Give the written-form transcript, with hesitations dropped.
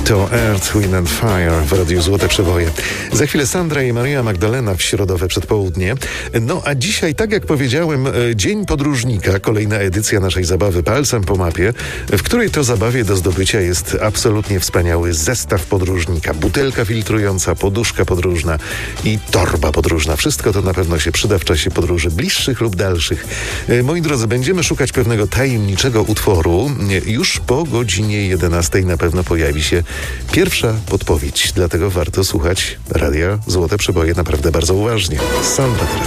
To Earth, Wind and Fire w Radiu Złote Przeboje. Za chwilę Sandra i Maria Magdalena w środowe przedpołudnie. No a dzisiaj, tak jak powiedziałem, Dzień Podróżnika, kolejna edycja naszej zabawy Palcem po mapie, w której to zabawie do zdobycia jest absolutnie wspaniały zestaw podróżnika. Butelka filtrująca, poduszka podróżna i torba podróżna. Wszystko to na pewno się przyda w czasie podróży bliższych lub dalszych. Moi drodzy, będziemy szukać pewnego tajemniczego utworu. Już po godzinie 11 na pewno pojawi się pierwsza podpowiedź, dlatego warto słuchać Radia Złote Przeboje naprawdę bardzo uważnie. Sandra teraz.